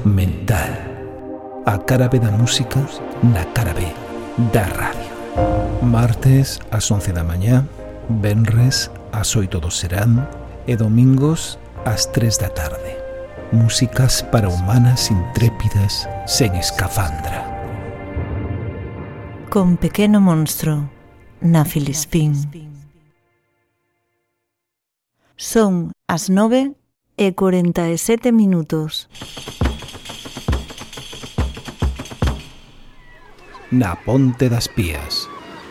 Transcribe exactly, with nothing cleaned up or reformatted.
mental. A cara B da música na cara B da radio. Martes ás once da mañá, venres ás oito do serán e domingos ás tres da tarde. Músicas para humanas intrépidas sen escafandra. Con Pequeno Monstro na Filispín. Son as nove e cuarenta e sete minutos. Na Ponte das Pías.